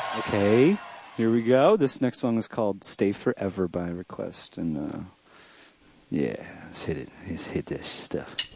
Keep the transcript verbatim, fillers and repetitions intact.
Okay, here we go. This next song is called Stay Forever by Request. And, uh, yeah, let's hit it. Let's hit this stuff.